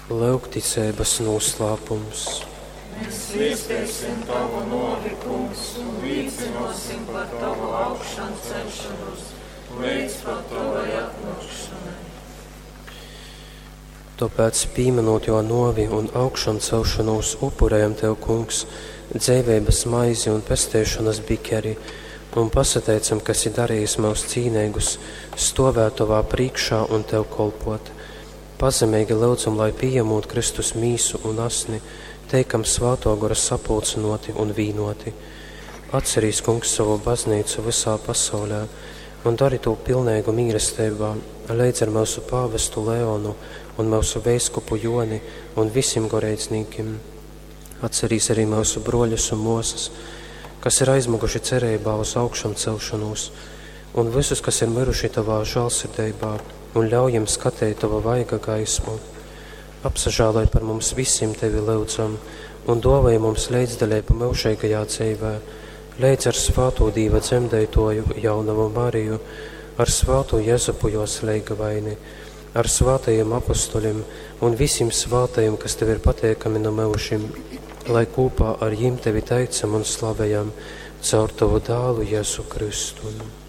Lūgticības noslēpums. Mēs viestēsim tavu novikums un līdzinosim par tavu augšanu celšanos, līdz pat tavai atnākšanai. Tāpēc, pieminot jo novi un augšanu celšanos, upurējam tev, kungs, dzīvības maizi un pestēšanas bikeri, un pasateicam, kas ir darījis mūs cīnīgus, stovēt tavā priekšā un tev kolpot. Pazemīgi lūdzam, lai pieņemot Kristus mīsu un asni, teikam svāto gara sapulcinoti un vīnoti. Atcerīs, kungs, savu baznīcu visā pasaulē un dari to pilnīgu mīlestībā, līdz ar mūsu pāvestu Leonu un mūsu veiskupu Joni un visiem goreicnīkiem. Atcerīs arī mūsu broļus un mosas, kas ir aizmuguši cerībā uz augšām celšanos, un visus, kas ir miruši tavā žēlsirdībā, un ļaujam skatīt tava vaiga gaismu. Apsažāloj par mums visiem tevi lūdzam, un dāvāj mums līdzdalību mūžīgajā dzīvē, līdz ar svāto Dieva dzemdētoju jaunavu Mariju, ar svāto Jezupu joslīga vaini, ar svātajiem apostoļiem un visiem svātajiem, kas tev ir pateikami no mūžim, lai kopā ar jim tevi teicam un slavējam caur tavu dālu Jēzu Kristu.